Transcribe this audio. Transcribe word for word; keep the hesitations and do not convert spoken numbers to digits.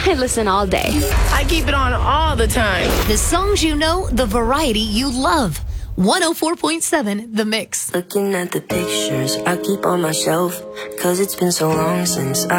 I listen all day. I keep it on all the time. The songs you know, the variety you love. one oh four point seven The Mix. Looking at the pictures I keep on my shelf, 'cause it's been so long since I